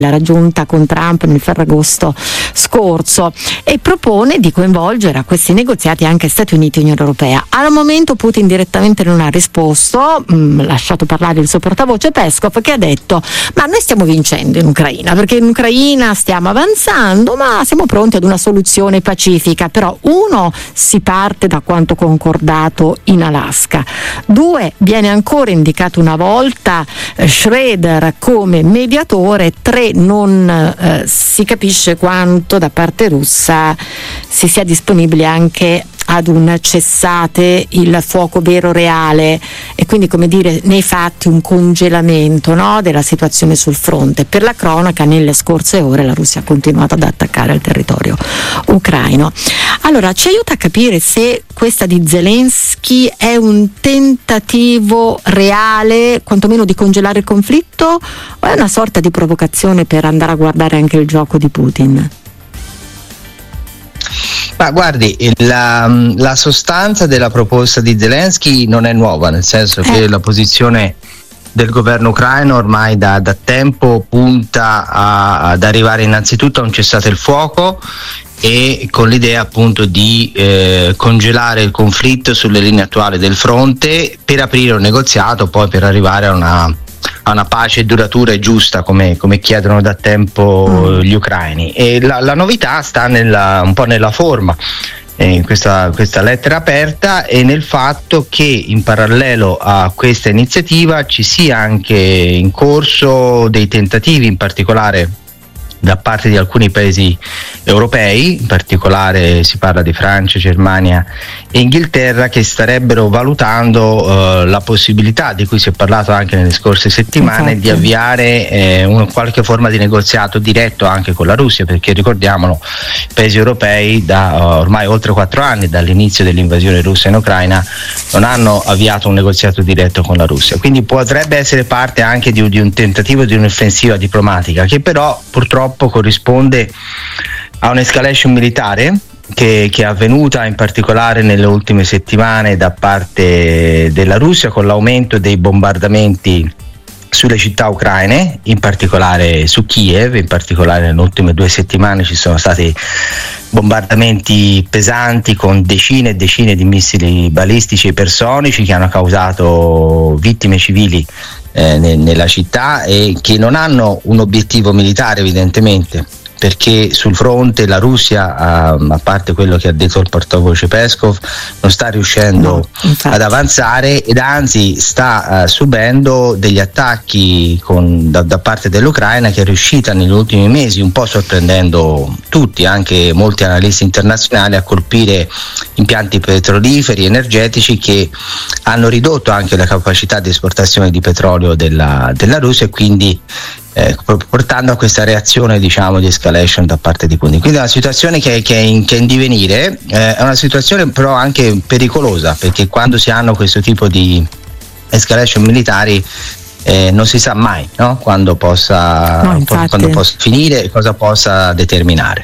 l'ha raggiunta con Trump nel Ferragosto scorso, e propone di coinvolgere a questi negoziati anche Stati Uniti e Unione Europea. Al momento Putin direttamente non ha risposto, lasciato parlare il suo portavoce Peskov, che ha detto: ma noi stiamo vincendo in Ucraina, perché in Ucraina stiamo avanzando, ma siamo pronti ad una soluzione pacifica. Però uno, si parte da quanto concordato in Alaska; due, viene ancora indicato una volta Schroeder come mediatore; tre, non si capisce quanto da parte russa si sia disponibile anche ad un cessate il fuoco vero reale, e quindi, come dire, nei fatti un congelamento, no, della situazione sul fronte. Per la cronaca, nelle scorse ore la Russia ha continuato ad attaccare il territorio ucraino. Allora, ci aiuta a capire se questa di Zelensky è un tentativo reale, quantomeno, di congelare il conflitto, o è una sorta di provocazione per andare a guardare anche il gioco di Putin? Ma guardi, la sostanza della proposta di Zelensky non è nuova, nel senso che la posizione del governo ucraino ormai da tempo punta ad arrivare innanzitutto a un cessate il fuoco, e con l'idea appunto di congelare il conflitto sulle linee attuali del fronte, per aprire un negoziato poi per arrivare a una pace duratura e giusta, come chiedono da tempo gli ucraini. E la novità sta un po' nella forma, in questa lettera aperta, e nel fatto che in parallelo a questa iniziativa ci sia anche in corso dei tentativi, in particolare da parte di alcuni paesi europei, in particolare si parla di Francia, Germania e Inghilterra, che starebbero valutando la possibilità, di cui si è parlato anche nelle scorse settimane, di avviare qualche forma di negoziato diretto anche con la Russia, perché ricordiamolo, i paesi europei da ormai oltre 4 anni, dall'inizio dell'invasione russa in Ucraina, non hanno avviato un negoziato diretto con la Russia. Quindi potrebbe essere parte anche di un tentativo di un'offensiva diplomatica, che però purtroppo corrisponde a un'escalation militare che è avvenuta in particolare nelle ultime settimane da parte della Russia, con l'aumento dei bombardamenti sulle città ucraine, in particolare su Kiev. In particolare nelle ultime 2 settimane ci sono stati bombardamenti pesanti con decine e decine di missili balistici e ipersonici che hanno causato vittime civili nella città, e che non hanno un obiettivo militare, evidentemente, perché sul fronte la Russia, a parte quello che ha detto il portavoce Peskov, non sta riuscendo ad avanzare, ed anzi sta subendo degli attacchi da parte dell'Ucraina, che è riuscita negli ultimi mesi, un po' sorprendendo tutti, anche molti analisti internazionali, a colpire impianti petroliferi, energetici, che hanno ridotto anche la capacità di esportazione di petrolio della Russia, e quindi portando a questa reazione, diciamo, di escalation da parte di Putin. Quindi è una situazione che è in divenire, è una situazione però anche pericolosa, perché quando si hanno questo tipo di escalation militari non si sa mai, no? Quando possa finire e cosa possa determinare.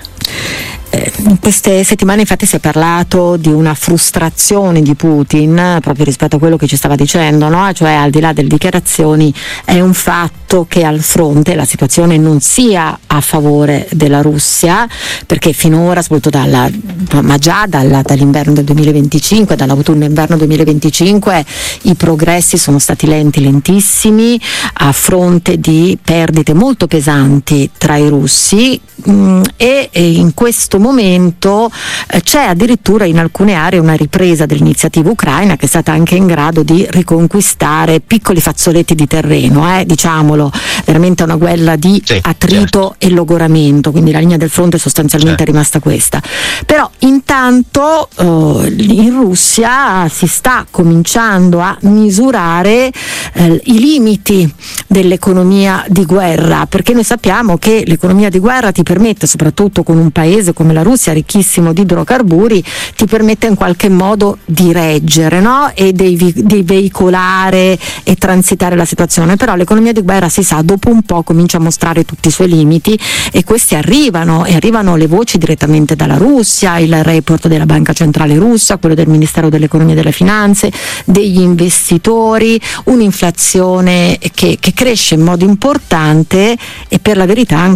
In queste settimane infatti si è parlato di una frustrazione di Putin proprio rispetto a quello che ci stava dicendo, no? Cioè, al di là delle dichiarazioni, è un fatto che al fronte la situazione non sia a favore della Russia, perché finora, soprattutto dall'inverno del 2025, dall'autunno-inverno 2025, i progressi sono stati lentissimi, a fronte di perdite molto pesanti tra i russi, e in questo momento c'è addirittura in alcune aree una ripresa dell'iniziativa ucraina, che è stata anche in grado di riconquistare piccoli fazzoletti di terreno, diciamolo, veramente una guerra di attrito e logoramento, quindi la linea del fronte sostanzialmente è rimasta questa. Però intanto in Russia si sta cominciando a misurare i limiti dell'economia di guerra, perché noi sappiamo che l'economia di guerra ti permette, soprattutto con un paese come come la Russia, ricchissimo di idrocarburi, ti permette in qualche modo di reggere, no? E di veicolare e transitare la situazione. Però l'economia di guerra, si sa, dopo un po' comincia a mostrare tutti i suoi limiti, e questi arrivano le voci direttamente dalla Russia, il report della Banca Centrale Russa, quello del Ministero dell'Economia e delle Finanze, degli investitori, un'inflazione che cresce in modo importante, e per la verità anche